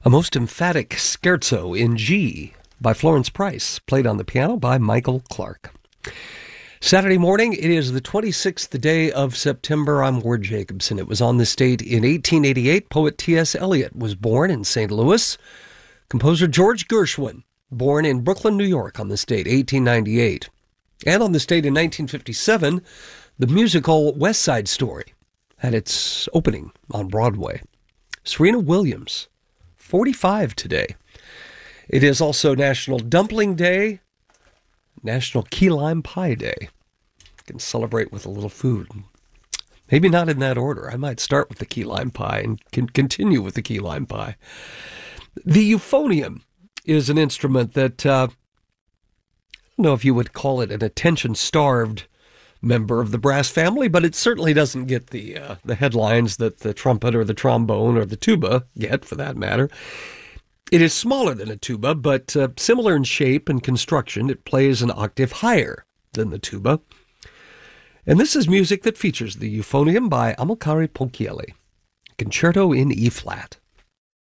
A most emphatic scherzo in G by Florence Price, played on the piano by Michael Clark. Saturday morning, it is the 26th day of September. I'm Ward Jacobson. It was on this date in 1888. Poet T.S. Eliot was born in St. Louis. Composer George Gershwin, born in Brooklyn, New York on this date, 1898. And on this date in 1957, the musical West Side Story had its opening on Broadway. Serena Williams, 45 today. It is also National Dumpling Day, National Key Lime Pie Day. You can celebrate with a little food. Maybe not in that order. I might start with the key lime pie and can continue with the key lime pie. The euphonium is an instrument that, I don't know if you would call it an attention-starved member of the brass family, but it certainly doesn't get the headlines that the trumpet or the trombone or the tuba get, for that matter. It is smaller than a tuba, but similar in shape and construction. It plays an octave higher than the tuba. And this is music that features the euphonium by Amilcare Ponchielli, Concerto in E-flat.